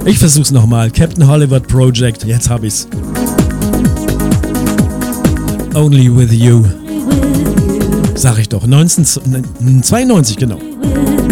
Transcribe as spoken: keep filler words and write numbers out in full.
Ich versuch's nochmal. Captain Hollywood Project. Jetzt hab ich's. Only with you. Sag ich doch. neunzehnhundertzweiundneunzig, genau.